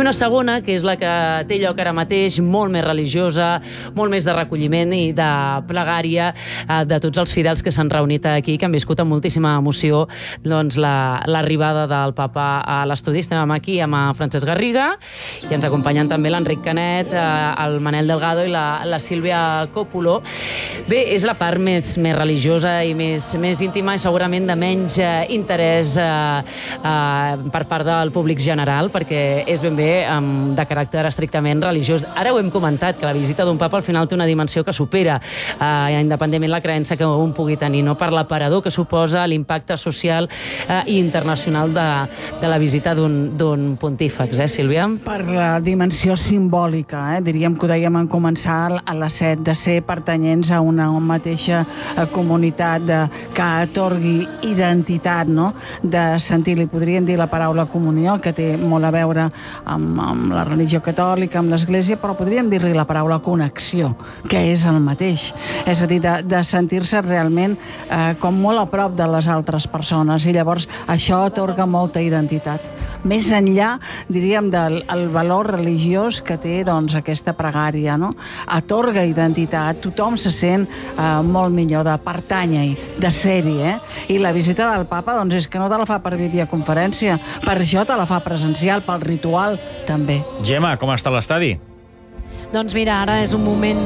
una segona, que és la que té lloc ara mateix, molt més religiosa, molt més de recolliment i de plegària de tots els fidels que s'han reunit aquí, que han viscut amb moltíssima emoció doncs, l'arribada del papa a l'estudi. Estem aquí amb Francesc Garriga i ens acompanyen també l'Enric Canet, el Manel Delgado i la Sílvia Còpolo. Bé, és la part més religiosa i més íntima i segurament de menys interès per part del públic general, perquè és ben bé de caràcter estrictament religiós. Ara ho hem comentat, que la visita d'un papa al final té una dimensió que supera independentment la creença que un pugui tenir, no? Per l'aparador que suposa l'impacte social i internacional de la visita d'un pontífex, Sílvia? Per la dimensió simbòlica, diríem que ho dèiem en començar a les 7, de ser pertanyents a una mateixa comunitat que atorgui identitat, no? De sentir, li podríem dir la paraula comunió, que té molt a veure amb la religió catòlica, amb l'Església, però podríem dir-li la paraula connexió, que és el mateix. És a dir, de sentir-se realment com molt a prop de les altres persones, i llavors això atorga molta identitat. Més enllà, diríem, del valor religiós que té aquesta pregària, no? Atorga identitat, tothom se sent molt millor de pertànyer-hi, de ser-hi, I la visita del papa, és que no te la fa per videoconferència, per això te la fa presencial, pel ritual, també. Gemma, com està l'estadi? Doncs mira, ara és un moment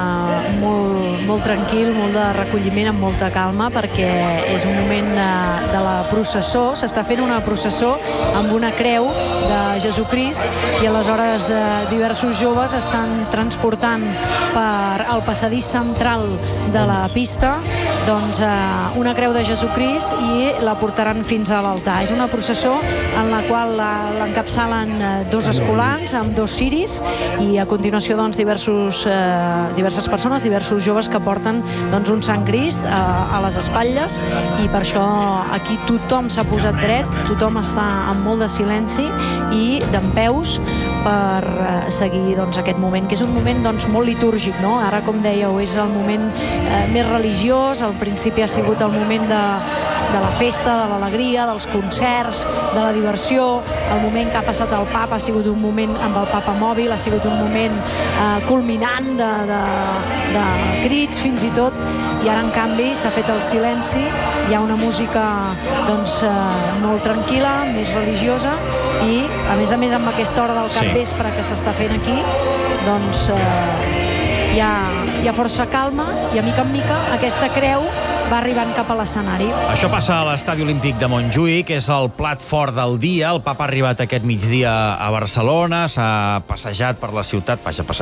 molt tranquil, molt de recolliment, amb molta calma, perquè és un moment de la processó. S'està fent una processó amb una creu de Jesucrist i aleshores diversos joves estan transportant per al passadís central de la pista una creu de Jesucrist i la portaran fins a l'altar. És una processó en la qual l'encapçalen dos escolans amb dos ciris i a continuació diverses persones, diversos joves que porten un Sant Crist a les espatlles, i per això aquí tothom s'ha posat dret, tothom està en molt de silenci i dempeus per seguir aquest moment, que és un moment molt litúrgic, no? Ara, com dèieu, és el moment més religiós, al principi ha sigut el moment de la festa, de l'alegria, dels concerts, de la diversió. El moment que ha passat el papa ha sigut un moment amb el papa mòbil, ha sigut un moment culminant de crits fins i tot, i ara en canvi s'ha fet el silenci, hi ha una música molt tranquil·la, més religiosa, i a més amb aquesta hora del capvespre que s'està fent aquí, hi ha força calma, i a mica en mica aquesta creu va arribant cap a l'escenari. Això passa a l'Estadi Olímpic de Montjuïc, és el plat fort del dia. El papa ha arribat aquest migdia a Barcelona, s'ha passejat per la ciutat,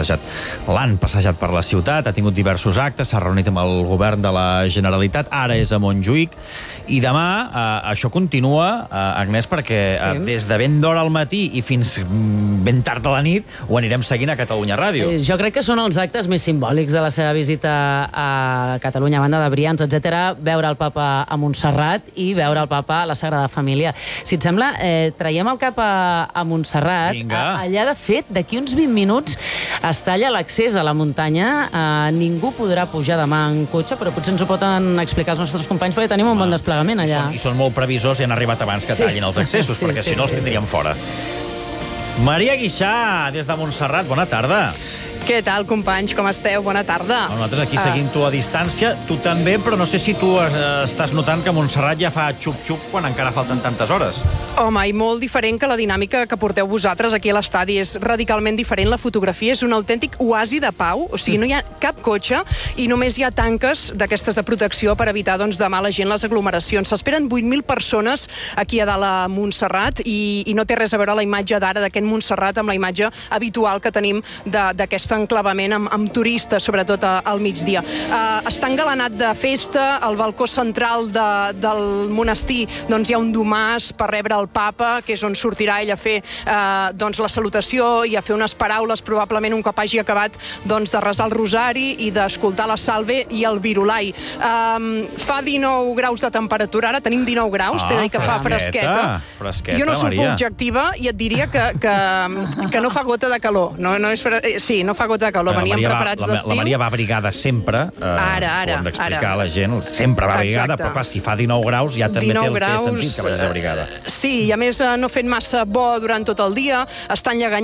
l'han passejat per la ciutat, ha tingut diversos actes, s'ha reunit amb el govern de la Generalitat, ara és a Montjuïc, i demà això continua, Agnès, perquè des de ben d'hora al matí i fins ben tard a la nit ho anirem seguint a Catalunya Ràdio. Jo crec que són els actes més simbòlics de la seva visita a Catalunya, a banda de Brians, etc. Veure el papa a Montserrat i veure el papa a la Sagrada Família. Si et sembla, traiem el cap a Montserrat. Allà, de fet, d'aquí uns 20 minuts es talla l'accés a la muntanya. Ningú podrà pujar demà en cotxe, però potser ens ho poden explicar els nostres companys, perquè tenim un bon desplegament allà. I són molt previsors i han arribat abans que tallin els accessos, perquè si no els tindríem fora. Maria Guixà, des de Montserrat, bona tarda. Què tal, companys? Com esteu? Bona tarda. Nosaltres aquí seguint-ho a distància, tu també, però no sé si tu estàs notant que Montserrat ja fa xup-xup quan encara falten tantes hores. Home, i molt diferent que la dinàmica que porteu vosaltres aquí a l'estadi. És radicalment diferent. La fotografia és un autèntic oasi de pau, o sigui, no hi ha cap cotxe i només hi ha tanques d'aquestes de protecció per evitar demà la gent les aglomeracions. S'esperen 8.000 persones aquí a dalt a Montserrat i no té res a veure la imatge d'ara d'aquest Montserrat amb la imatge habitual que tenim d'aquesta enclavament amb turistes, sobretot al migdia. Està engalanat de festa, al balcó central del monestir hi ha un domàs per rebre el papa, que és on sortirà ell a fer la salutació i a fer unes paraules, probablement un cop hagi acabat de resar el rosari i d'escoltar la salve i el virulai. Fa 19 graus de temperatura, ara tenim 19 graus, t'he de dir que fa fresqueta. Jo no soc objectiva i et diria que no fa gota de calor. Sí, no fa gota de calor, veníem preparats d'estiu. La Maria va abrigada sempre, ho hem d'explicar a la gent, sempre va abrigada, però clar, si fa 19 graus ja també té sentit que vagis abrigada. Sí, i a més no fent massa bo durant tot el dia, està enlleganyat.